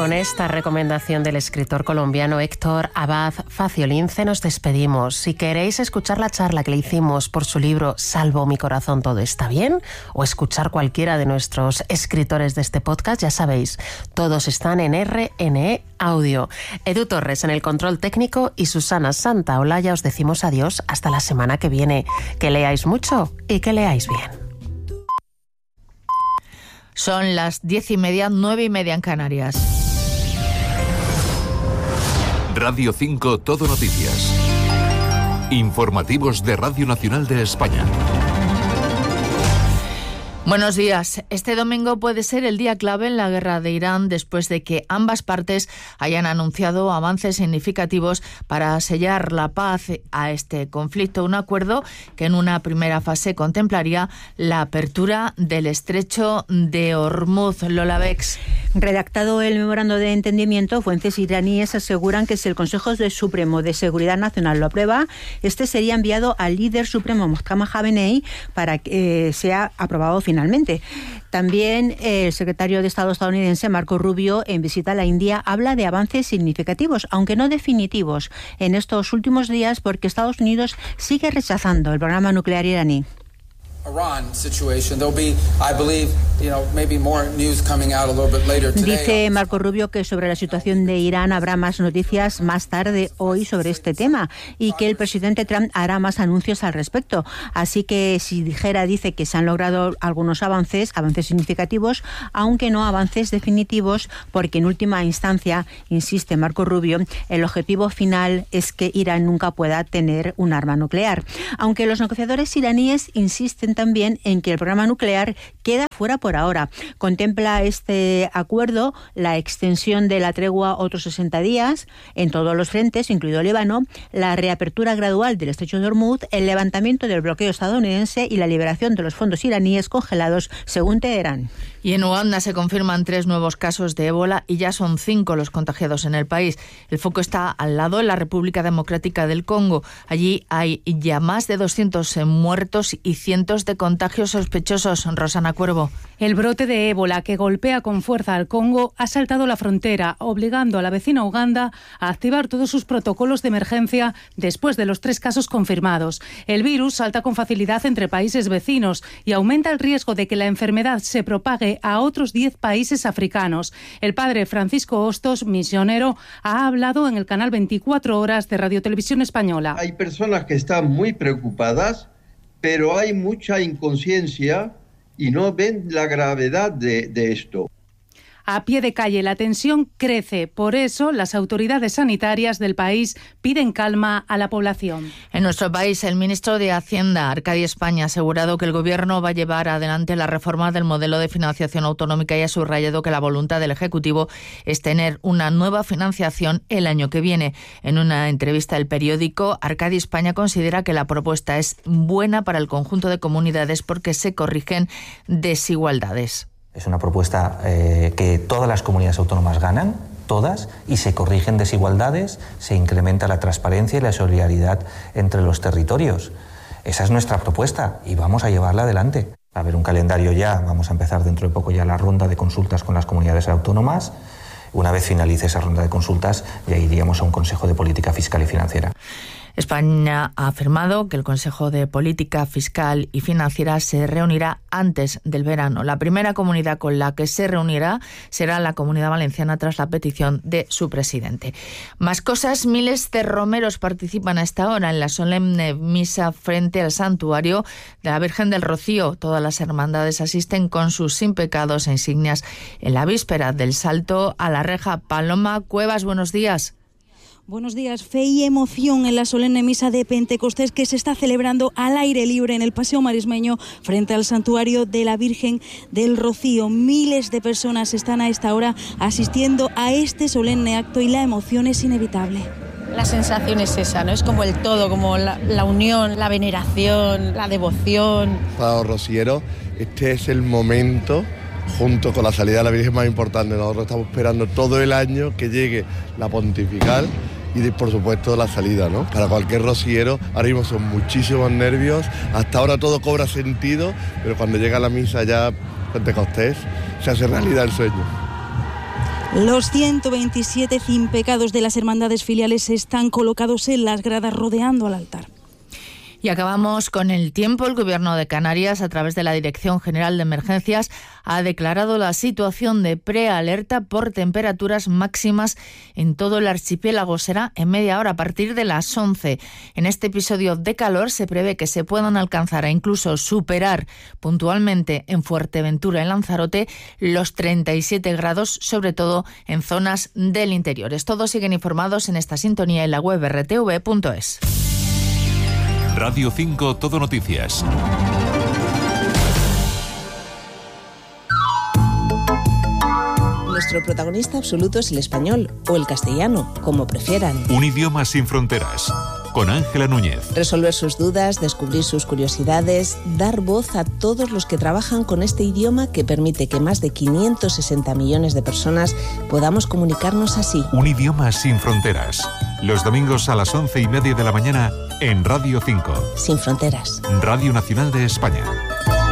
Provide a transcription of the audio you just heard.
con esta recomendación del escritor colombiano Héctor Abad Faciolince nos despedimos. Si queréis escuchar la charla que le hicimos por su libro Salvo mi corazón, todo está bien, o escuchar cualquiera de nuestros escritores de este podcast, ya sabéis, todos están en RNE Audio. Edu Torres en el control técnico y Susana Santaolalla os decimos adiós hasta la semana que viene. Que leáis mucho y que leáis bien. Son las 10:30, 9:30 en Canarias. Radio 5 Todo Noticias. Informativos de Radio Nacional de España. Buenos días. Este domingo puede ser el día clave en la guerra de Irán después de que ambas partes hayan anunciado avances significativos para sellar la paz a este conflicto. Un acuerdo que en una primera fase contemplaría la apertura del estrecho de Hormuz. Lola Bex. Redactado el memorando de entendimiento, fuentes iraníes aseguran que si el Consejo Supremo de Seguridad Nacional lo aprueba, este sería enviado al líder supremo Mohammad Khamenei para que sea aprobado finalmente. También el secretario de Estado estadounidense Marco Rubio, en visita a la India, habla de avances significativos, aunque no definitivos, en estos últimos días porque Estados Unidos sigue rechazando el programa nuclear iraní. Dice Marco Rubio que sobre la situación de Irán habrá más noticias más tarde hoy sobre este tema y que el presidente Trump hará más anuncios al respecto. Así que si dice que se han logrado algunos avances significativos, aunque no avances definitivos, porque en última instancia, insiste Marco Rubio, el objetivo final es que Irán nunca pueda tener un arma nuclear. Aunque los negociadores iraníes insisten también en que el programa nuclear queda fuera por ahora. Contempla este acuerdo la extensión de la tregua otros 60 días en todos los frentes, incluido Líbano, la reapertura gradual del estrecho de Hormuz, el levantamiento del bloqueo estadounidense y la liberación de los fondos iraníes congelados, según Teherán. Y en Uganda se confirman 3 nuevos casos de ébola y ya son 5 los contagiados en el país. El foco está al lado, en la República Democrática del Congo. Allí hay ya más de 200 muertos y cientos de contagios sospechosos. Rosana Cuervo. El brote de ébola que golpea con fuerza al Congo ha saltado la frontera, obligando a la vecina Uganda a activar todos sus protocolos de emergencia después de los 3 casos confirmados. El virus salta con facilidad entre países vecinos y aumenta el riesgo de que la enfermedad se propague a otros 10 países africanos. El padre Francisco Hostos, misionero, ha hablado en el canal 24 Horas de Radio Televisión Española. Hay personas que están muy preocupadas, pero hay mucha inconsciencia y no ven la gravedad de esto. A pie de calle la tensión crece, por eso las autoridades sanitarias del país piden calma a la población. En nuestro país, el ministro de Hacienda, Arcadi España, ha asegurado que el Gobierno va a llevar adelante la reforma del modelo de financiación autonómica y ha subrayado que la voluntad del Ejecutivo es tener una nueva financiación el año que viene. En una entrevista al periódico, Arcadi España considera que la propuesta es buena para el conjunto de comunidades porque se corrigen desigualdades. Es una propuesta que todas las comunidades autónomas ganan, todas, y se corrigen desigualdades, se incrementa la transparencia y la solidaridad entre los territorios. Esa es nuestra propuesta y vamos a llevarla adelante. Va a haber un calendario ya, vamos a empezar dentro de poco ya la ronda de consultas con las comunidades autónomas. Una vez finalice esa ronda de consultas, ya iríamos a un Consejo de Política Fiscal y Financiera. España ha afirmado que el Consejo de Política Fiscal y Financiera se reunirá antes del verano. La primera comunidad con la que se reunirá será la Comunidad Valenciana tras la petición de su presidente. Más cosas, miles de romeros participan a esta hora en la solemne misa frente al santuario de la Virgen del Rocío. Todas las hermandades asisten con sus sin pecados e insignias en la víspera del salto a la reja. Paloma Cuevas, buenos días. Buenos días. Fe y emoción en la solemne misa de Pentecostés que se está celebrando al aire libre en el Paseo Marismeño frente al santuario de la Virgen del Rocío. Miles de personas están a esta hora asistiendo a este solemne acto y la emoción es inevitable. La sensación es esa, ¿no? Es como el todo, como la unión, la veneración, la devoción. Para los rocieros, este es el momento, junto con la salida de la Virgen, más importante. Nosotros estamos esperando todo el año que llegue la pontifical y por supuesto la salida, ¿no? Para cualquier rociero ahora mismo son muchísimos nervios, hasta ahora todo cobra sentido, pero cuando llega la misa ya Pentecostés se hace realidad el sueño. Los 127 impecados de las hermandades filiales están colocados en las gradas rodeando al altar. Y acabamos con el tiempo. El Gobierno de Canarias, a través de la Dirección General de Emergencias, ha declarado la situación de prealerta por temperaturas máximas en todo el archipiélago. Será en media hora, a partir de las 11. En este episodio de calor se prevé que se puedan alcanzar e incluso superar puntualmente en Fuerteventura, en Lanzarote, los 37 grados, sobre todo en zonas del interior. Todos siguen informados en esta sintonía en la web rtv.es. Radio 5 Todo Noticias. Nuestro protagonista absoluto es el español o el castellano, como prefieran. Un idioma sin fronteras. Con Ángela Núñez. Resolver sus dudas, descubrir sus curiosidades, dar voz a todos los que trabajan con este idioma que permite que más de 560 millones de personas podamos comunicarnos así. Un idioma sin fronteras. Los domingos a las 11:30 de la mañana en Radio 5. Sin fronteras. Radio Nacional de España.